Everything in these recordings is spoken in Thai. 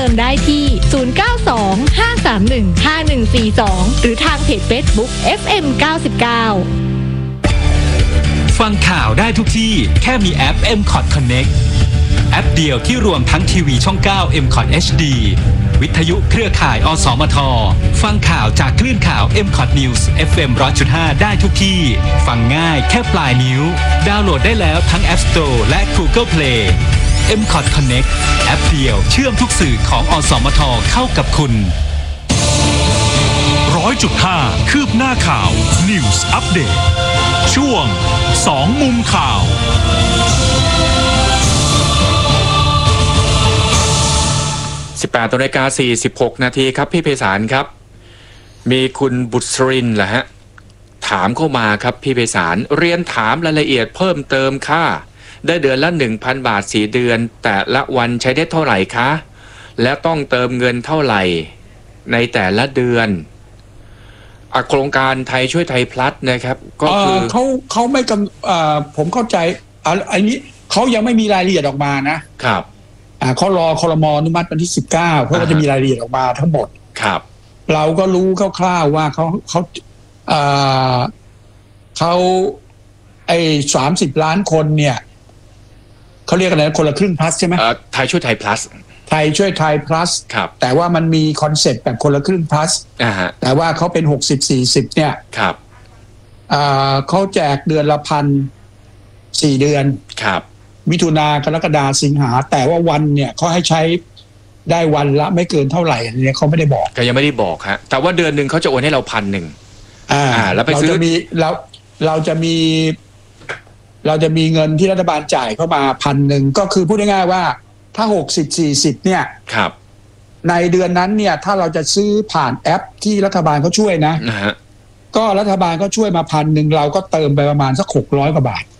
ติมได้ที่0925315142หรือทางเพจ Facebook FM 99 ฟังข่าวได้ทุกที่แค่มีแอป MCOT Connect แอปเดียวที่รวมทั้งทีวีช่อง 9 MCOT HD วิทยุเครือข่ายอสมทฟังข่าวจากคลื่นข่าว MCOT News FM 100.5 ได้ทุกที่ฟังง่ายแค่ปลายนิ้วดาวน์โหลดได้แล้วทั้ง App Store และ Google Play MCOT Connect แอปเดียวเชื่อมทุกสื่อของอสมทเข้ากับคุณ 100.5 คืบหน้าข่าว News Update ช่วง2มุมข่าว 18:46 นาทีครับพี่ไพศาลครับมีคุณบุษรินเหรอฮะถามเข้ามาครับพี่ไพศาลเรียนถามรายละเอียดเพิ่มเติมค่ะได้เดือนละ 1,000 บาท4เดือนแต่ละวันใช้ได้เท่าไหร่คะและต้องเติมเงินเท่าไหร่ในแต่ละเดือนโครงการไทยช่วยไทยพลัสนะครับก็คือเขาไม่ผมเข้าใจอันนี้เขายังไม่มีรายละเอียดออกมานะครับเขารอครม.อนุมัติวันที่19เพราะว่าจะมีรายละเอียดออกมาทั้งหมดครับเราก็รู้คร่าวๆว่าเขา30 ล้านคนเนี่ยเขาเรียกอะไรคนละครึ่งพลัสใช่ไหมไทยช่วยไทยพลัสไทยช่วยไทยพลัสแต่ว่ามันมีคอนเซ็ปต์แบบคนละครึ่งพลัสแต่ว่าเขาเป็น60-40เนี่ยครับเขาแจกเดือนละ1,000 4 เดือนครับมิถุนากรกฎาสิงหาแต่ว่าวันเนี่ยเขาให้ใช้ได้วันละไม่เกินเท่าไหร่อันนี้เขาไม่ได้บอกก็ยังไม่ได้บอกฮะแต่ว่าเดือนหนึ่งเขาจะโอนให้เรา1,000แล้วไปซื้อเราจะมีเงินที่รัฐบาลจ่ายเข้ามา1,000ก็คือพูดง่ายๆว่าถ้า60-40เนี่ยครับในเดือนนั้นเนี่ยถ้าเราจะซื้อผ่านแอปที่รัฐบาลเขาช่วยนะก็รัฐบาลก็ช่วยมา1,000เราก็เติมไปประมาณสัก600 กว่าบาท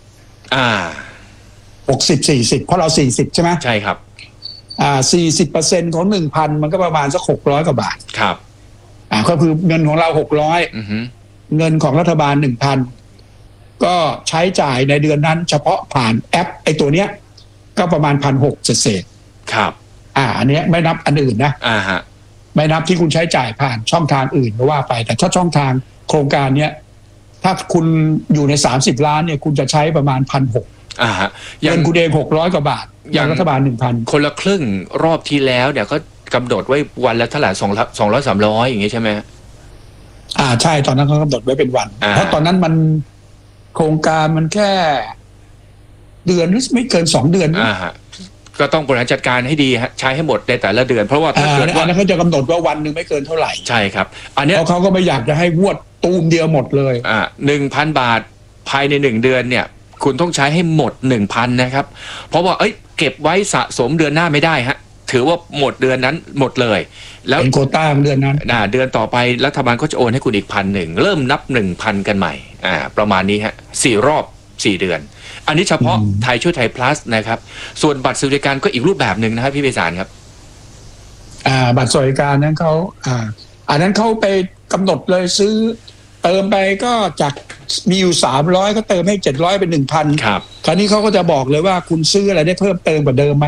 60-40เพราะเรา40ใช่ไหมใช่ครับ 40% ของ 1,000 มันก็ประมาณสัก600 กว่าบาทครับก็คือเงินของเรา600เงินของรัฐบาล 1,000 ก็ใช้จ่ายในเดือนนั้นเฉพาะผ่านแอปไอ้ตัวเนี้ยก็ประมาณ 1,600 เศษครับอันนี้ไม่นับอันอื่นนะไม่นับที่คุณใช้จ่ายผ่านช่องทางอื่นก็ว่าไปแต่ถ้าช่องทางโครงการเนี้ยถ้าคุณอยู่ใน30 ล้านเนี่ยคุณจะใช้ประมาณ 1,600เงินคุณเอง600 กว่าบาทอย่างรัฐบาล 1,000 คนละครึ่งรอบที่แล้วเนี่ยก็กำหนดไว้วันละเท่าไหร่200-300อย่างงี้ใช่ไหมใช่ตอนนั้นเขากำหนดไว้เป็นวันเพราะตอนนั้นมันโครงการมันแค่เดือนหรือไม่เกิน2 เดือนก็ต้องบริหารจัดการให้ดีฮะใช้ให้หมดในแต่ละเดือนเพราะว่าถ้าเกิดว่าเขาจะกำหนดว่าวันหนึ่งไม่เกินเท่าไหร่ใช่ครับอันนี้เขาก็ไม่อยากจะให้งวดตูมเดียวหมดเลย 1,000 บาทภายใน1 เดือนเนี่ยคุณต้องใช้ให้หมด 1,000 นะครับเพราะว่าเก็บไว้สะสมเดือนหน้าไม่ได้ฮะถือว่าหมดเดือนนั้นหมดเลยแล้วเป็นโควต้าเดือนนั้นเดือนต่อไปรัฐบาลก็จะโอนให้คุณอีก1,000เริ่มนับ 1,000 กันใหม่ประมาณนี้ฮะ4 รอบ 4 เดือนอันนี้เฉพาะไทยช่วยไทยพลัสนะครับส่วนบัตรสวัสดิการก็อีกรูปแบบหนึ่งนะครับพี่ไพศาลครับบัตรสวัสดิการนั้นเขาอันนั้นเขาไปกำหนดเลยซื้อเติมไปก็จากมีอยู่300ก็เติมให้700เป็น 1,000 ครับคราวนี้เขาก็จะบอกเลยว่าคุณซื้ออะไรได้เพิ่มเติมกว่าเดิมไหม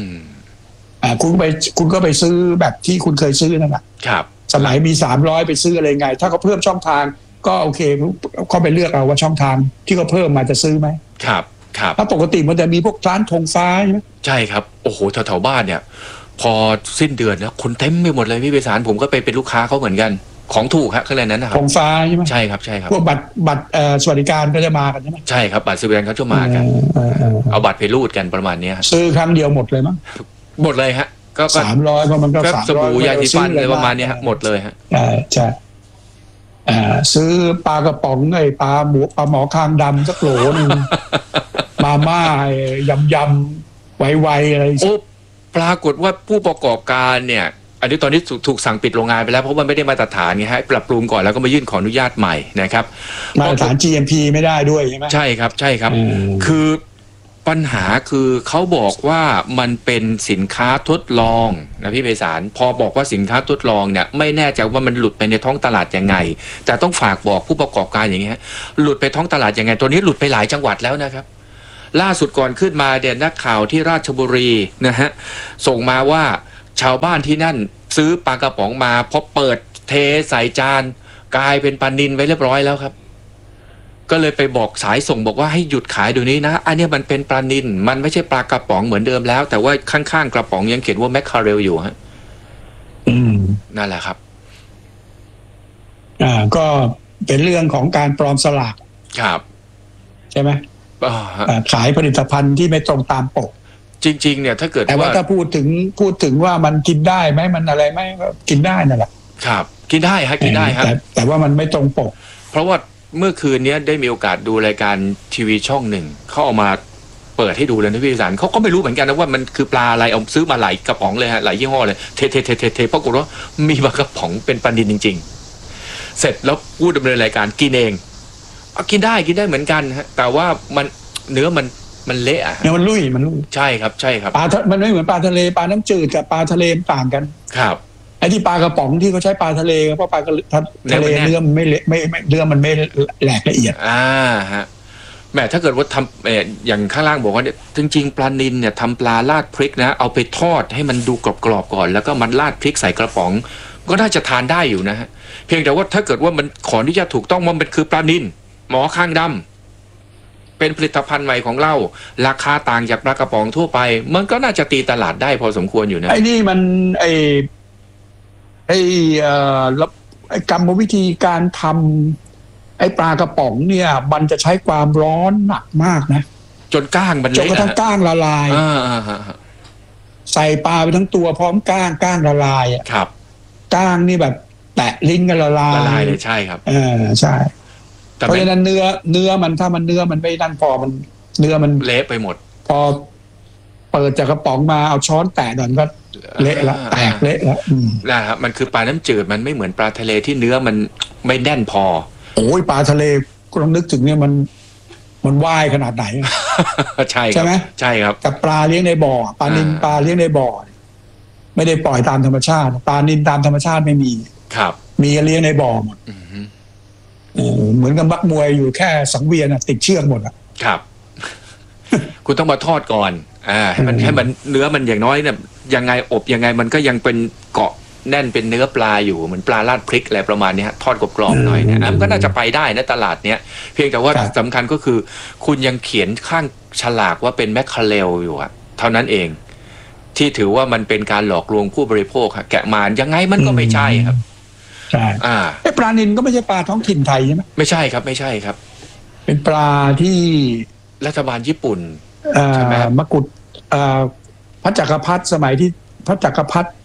คุณก็ไปซื้อแบบที่คุณเคยซื้อนั่นแหละครับสมัยมี300ไปซื้ออะไรไงถ้าเขาเพิ่มช่องทางก็โอเคเขาไปเลือกเอาว่าช่องทางที่เขาเพิ่มมาจะซื้อไหมครับครับถ้าปกติมันจะมีพวกร้านธงฟ้าใช่ไหมใช่ครับโอ้โหแถวๆบ้านเนี่ยพอสิ้นเดือนแล้วคนเต็มไปหมดเลยพี่ไพศาลผมก็ไปเป็นลูกค้าเขาเหมือนกันของถูกฮะข้างในนั้นนะครับธงฟ้าใช่ไหมใช่ครับใช่ครับพวกบัตรสวัสดิการก็จะมากันใช่ไหมใช่ครับบัตรสวัสดิการเขาจะมากันเอาบัตรไปรูดกันประมาณนี้ซื้อครั้งเดียวหมดเลยมั้งหมดเลยฮะก็ 300เพราะมันก็300 สบู่ยาสีฟันอะไรประมาณนี้ฮะหมดเลยฮะใช่ซื้อปลากระป๋องปลาหมอคางดำสักโหลนึงมาม่ายำไวๆอะไรปรากฏว่าผู้ประกอบการเนี่ยอันนี้ตอนนี้ถูกสั่งปิดโรงงานไปแล้วเพราะว่าไม่ได้มาตรฐานไงฮะปรับปรุงก่อนแล้วก็มายื่นขออนุญาตใหม่นะครับมาตรฐาน GMP ไม่ได้ด้วยใช่ไหมใช่ครับใช่ครับคือปัญหาคือเขาบอกว่ามันเป็นสินค้าทดลองนะพี่ไพศาลพอบอกว่าสินค้าทดลองเนี่ยไม่แน่ใจว่ามันหลุดไปในท้องตลาดยังไงแต่ต้องฝากบอกผู้ประกอบการอย่างเงี้ยหลุดไปท้องตลาดยังไงตัวนี้หลุดไปหลายจังหวัดแล้วนะครับล่าสุดก่อนขึ้นมาเด่นนักข่าวที่ราชบุรีนะฮะส่งมาว่าชาวบ้านที่นั่นซื้อปลากระป๋องมาพอเปิดเทใส่จานกลายเป็นปลานิลไว้เรียบร้อยแล้วครับก็เลยไปบอกสายส่งบอกว่าให้หยุดขายเดี๋ยวนี้นะอันนี้มันเป็นปลานิลมันไม่ใช่ปลากระป๋องเหมือนเดิมแล้วแต่ว่าข้างๆกระป๋องยังเขียนว่าแมคคาเรลอยู่ฮะนั่นแหละครับก็เป็นเรื่องของการปลอมสลากครับใช่ไหมขายผลิตภัณฑ์ที่ไม่ตรงตามปกจริงๆเนี่ยถ้าเกิดแต่ว่าถ้าพูดถึงว่ามันกินได้ไหมมันอะไรไหมก็กินได้นั่นแหละครับกินได้ฮะกินได้ฮะแต่ว่ามันไม่ตรงปกเพราะว่าเมื่อคืนนี้ได้มีโอกาสดูรายการทีวีช่องหนึ่งเขาเอามาเปิดให้ดูเลยนะพี่สารเขาก็ไม่รู้เหมือนกันนะว่ามันคือปลาอะไรเอาซื้อมาหลายกระป๋องเลยฮะหลายยี่ห้อเลยเทปรากฏว่ามีปลากระป๋องเป็นปลานิลจริงๆเสร็จแล้วพูดดำเนินรายการกินเองกินได้เหมือนกันฮะแต่ว่ามันเนื้อมันเละเนี่ยมันลุยใช่ครับปลามันไม่เหมือนปลาทะเลปลาน้ำจืดกับปลาทะเลต่างกันครับไอ้ที่ปลากระป๋องที่เขาใช้ปลาทะเลเพราะปลาทะเลเนื้อมันไม่เละไม่เนื้อมันไม่แหลกละเอียดฮะแม้ถ้าเกิดว่าทำอย่างข้างล่างบอกว่าเนี่ยจริงๆปลานิลเนี่ยทำปลาราดพริกนะเอาไปทอดให้มันดูกรอบๆก่อนแล้วก็มันราดพริกใส่กระป๋องก็น่าจะทานได้อยู่นะฮะเพียงแต่ว่าถ้าเกิดว่ามันขออนุญาตถูกต้องมันคือปลานิลหมอข้างดำเป็นผลิตภัณฑ์ใหม่ของเราราคาต่างจากปลากระป๋องทั่วไปมันก็น่าจะตีตลาดได้พอสมควรอยู่นะไอ้นี่มันไอ้กรรมวิธีการทำไอ้ปลากระป๋องเนี่ยมันจะใช้ความร้อนหนักมากนะจนก้างมันเละจนกระทั่งก้างละลายใส่ปลาไปทั้งตัวพร้อมก้างละลายครับก้างนี่แบบแตะลิ้นกันละลายเลยใช่ครับใช่เพราะฉะนั้นเนื้อมันถ้ามันเนื้อมันไม่นั่นพอมันเนื้อมันเละไปหมดพอเปิดจากกระป๋องมาเอาช้อนแตะหน่อยก็เละละแตกเละละนะครับมันคือปลาน้ำจืดมันไม่เหมือนปลาทะเลที่เนื้อมันไม่แน่นพอโอ้ยปลาทะเลก็ลองนึกถึงเนี่ยมันว่ายขนาดไหนใช่ไหมใช่ครับกับปลาเลี้ยงในบ่อปลานิลปลาเลี้ยงในบ่อไม่ได้ปล่อยตามธรรมชาติปลานิลตามธรรมชาติไม่มีครับมีเลี้ยงในบ่อหมดเหมือนกับนักมวยอยู่แค่สังเวียนติดเชือกหมดอ่ะครับ คุณต้องมาทอดก่อนให้มันเนื้อมันอย่างน้อยเนี่ยยังไงอบยังไงมันก็ยังเป็นเกาะแน่นเป็นเนื้อปลาอยู่เหมือนปลาราดพริกอะไรประมาณนี้ทอดกรอบๆหน่อยเนี่ยมันก็น่าจะไปได้นะตลาดเนี้ยเพียงแต่ว่าสำคัญก็คือคุณยังเขียนข้างฉลากว่าเป็นแมคคาเรลอยู่อะเท่านั้นเองที่ถือว่ามันเป็นการหลอกลวงผู้บริโภคแกะมายังไงมันก็ไม่ใช่ครับใช่ไอ้ปลานิลก็ไม่ใช่ปลาท้องถิ่นไทยใช่ไหมไม่ใช่ครับไม่ใช่ครับเป็นปลาที่รัฐบาลญี่ปุ่นใช่ไหมมกุฎพระจักรพรรดิสมัยที่พระจักรพรรดิ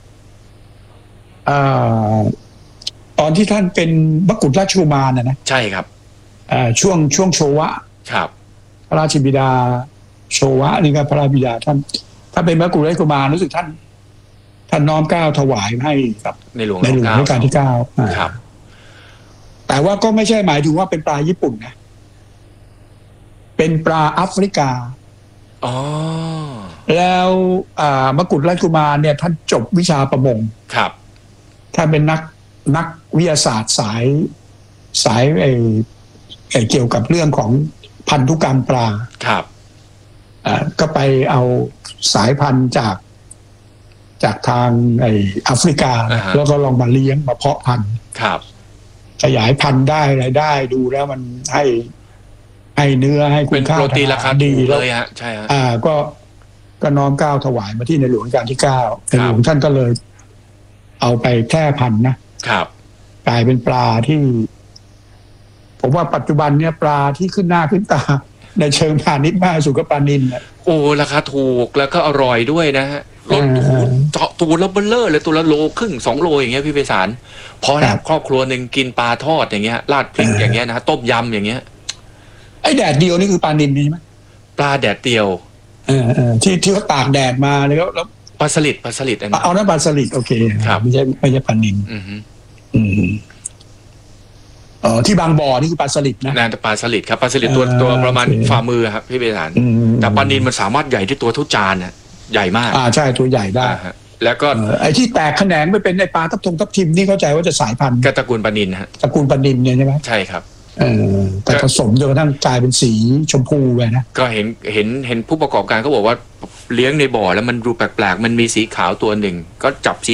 ตอนที่ท่านเป็นมกุฎราชกุมารนะใช่ครับช่วงโชวะครับพระราชบิดาโชวะนี่ก็พระราชบิดาท่านถ้าเป็นมกุฎราชกุมารรู้สึกท่านน้อมเกล้าถวายให้กับในหลวงรัชกาลที่9 ครับแต่ว่าก็ไม่ใช่หมายถึงว่าเป็นปลาญี่ปุ่นนะเป็นปลาแอฟริกาแล้วมกุฎราชกุมารเนี่ยท่านจบวิชาประมงครับท่านเป็นนักวิทยาศาสตร์สายเกี่ยวกับเรื่องของพันธุกรรมปลาครับก็ไปเอาสายพันธุ์จากทางแอฟริกาแล้วก็ลองมาเลี้ยงมาเพาะพันธุ์ครับขยายพันธุ์ได้อะไรได้ดูแล้วมันให้เนื้อให้คุณค่าเป็นโปรตีนราคาดีเลยฮะใช่ฮะก็น้อมเกล้าถวายมาที่ในหลวงรัชกาลที่9ในหลวงท่านก็เลยเอาไปแพร่พันธุ์นะครับกลายเป็นปลาที่ผมว่าปัจจุบันเนี่ยปลาที่ขึ้นหน้าขึ้นตาในเชิงพาณิชย์มากสุดก็ปลานิลโอ้ราคาถูกแล้วก็อร่อยด้วยนะฮะรสเจาะตัวละเบลเลอร์เลยตัวละโลครึ่ง2 โลอย่างเงี้ยพี่ไพศาลพอแล้วครอบครัวหนึ่งกินปลาทอดอย่างเงี้ยราดพริกอย่างเงี้ยนะต้มยำอย่างเงี้ยไอ้แดดเดียวนี่คือปลานิลใช่ไหมปลาแดดเดียวที่เขาตากแดดมาแล้วปลาสลิดอันนี้เอานะปลาสลิดโอเคไม่ใช่ปลานิลที่บางบ่อนี่คือปลาสลิดนะนั่นปลาสลิดครับปลาสลิดตัวประมาณฝ่ามือครับพี่ไพศาลแต่ปลานิลมันสามารถใหญ่ที่ตัวเท่าจานใหญ่มากใช่ตัวใหญ่ได้แล้วก็ไอ้ที่แตกแขนงไปเป็นไอ้ปลาทับทิมนี่เข้าใจว่าจะสายพันธุ์ตระกูลปลานิลฮะตระกูลปลานิลเนี่ยใช่ไหมใช่ครับแต่ผสมจนกระทั่งกลายเป็นสีชมพูไปนะก็เห็นผู้ประกอบการเขาบอกว่าเลี้ยงในบ่อแล้วมันดูแปลกๆมันมีสีขาวตัวหนึ่งก็จับสี